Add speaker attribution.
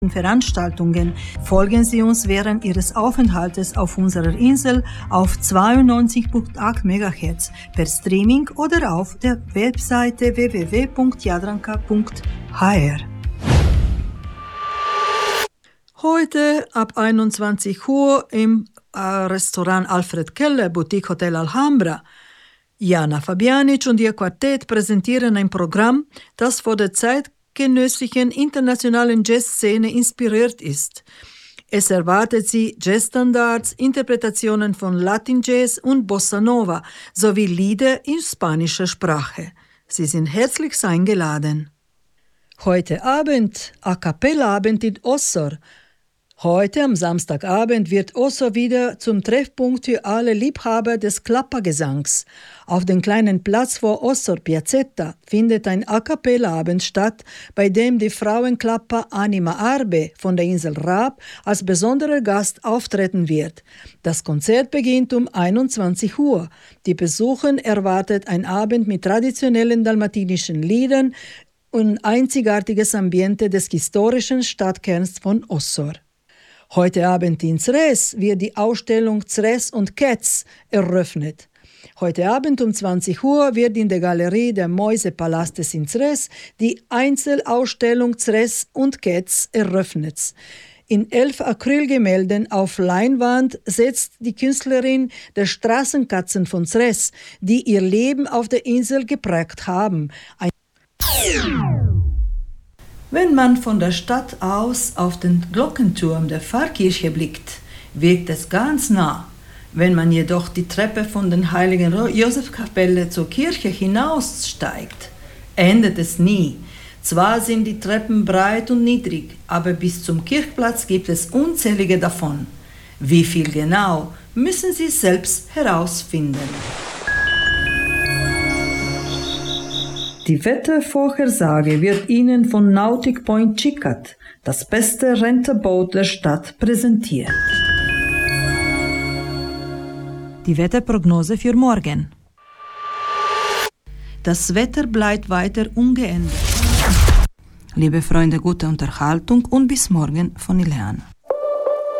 Speaker 1: Veranstaltungen. Folgen Sie uns während Ihres Aufenthaltes auf unserer Insel auf 92.8 MHz per Streaming oder auf der Webseite www.jadranka.hr. Heute ab 21 Uhr im Restaurant Alfred Keller, Boutique Hotel Alhambra. Jana Fabianic und ihr Quartett präsentieren ein Programm, das von der zeitgenössischen internationalen Jazzszene inspiriert ist. Es erwartet Sie Jazzstandards, Interpretationen von Latin Jazz und Bossa Nova sowie Lieder in spanischer Sprache. Sie sind herzlich eingeladen. Heute Abend, A Cappella-Abend in Ossor. Heute am Samstagabend wird Ossor wieder zum Treffpunkt für alle Liebhaber des Klappergesangs. Auf dem kleinen Platz vor Ossor Piazzetta findet ein A Cappella-Abend statt, bei dem die Frauenklapper Anima Arbe von der Insel Raab als besonderer Gast auftreten wird. Das Konzert beginnt um 21 Uhr. Die Besucher erwartet ein Abend mit traditionellen dalmatinischen Liedern und einzigartiges Ambiente des historischen Stadtkerns von Ossor. Heute Abend in Zres wird die Ausstellung Zres und Cats eröffnet. Heute Abend um 20 Uhr wird in der Galerie der Mäusepalastes in Zres die Einzelausstellung Zres und Cats eröffnet. In 11 Acrylgemälden auf Leinwand setzt die Künstlerin der Straßenkatzen von Zres, die ihr Leben auf der Insel geprägt haben. Wenn man von der Stadt aus auf den Glockenturm der Pfarrkirche blickt, wirkt es ganz nah. Wenn man jedoch die Treppe von der heiligen Josefskapelle zur Kirche hinaussteigt, endet es nie. Zwar sind die Treppen breit und niedrig, aber bis zum Kirchplatz gibt es unzählige davon. Wie viel genau, müssen Sie selbst herausfinden. Die Wettervorhersage wird Ihnen von Nautic Point Chicat, das beste Renterboot der Stadt, präsentiert. Die Wetterprognose für morgen. Das Wetter bleibt weiter ungeändert. Liebe Freunde, gute Unterhaltung und bis morgen von Ileana.